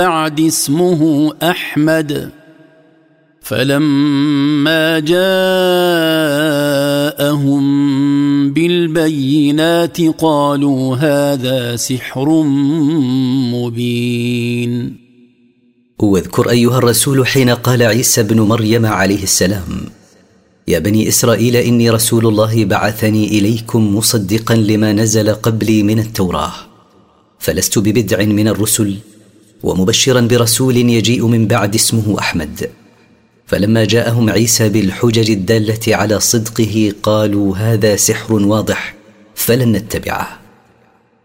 بعد اسمه أحمد فلما جاءهم بالبينات قالوا هذا سحر مبين. واذكر أيها الرسول حين قال عيسى بن مريم عليه السلام: يا بني إسرائيل إني رسول الله بعثني إليكم مصدقا لما نزل قبلي من التوراة، فلست ببدع من الرسل، ومبشرا برسول يجيء من بعد اسمه أحمد. فلما جاءهم عيسى بالحجج الدالة على صدقه قالوا هذا سحر واضح فلن نتبعه.